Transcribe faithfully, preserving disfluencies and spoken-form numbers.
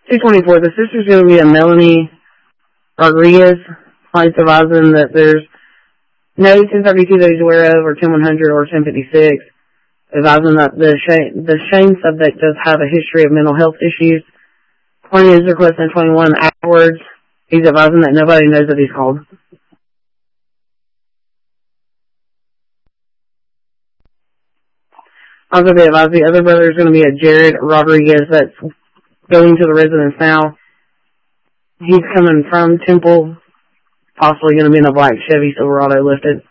two twenty-four, the sister's going to be a Melanie Rodriguez. Client's advising that there's no ten thirty-two that he's aware of, or ten one hundred, or ten fifty-six. Advising that the Shane, the Shane subject does have a history of mental health issues. Client is requesting twenty-one afterwards. He's advising that nobody knows that he's called. Also be advised the other brother is going to be a Jared Rodriguez that's going to the residence now. He's coming from Temple, possibly going to be in a black Chevy Silverado lifted.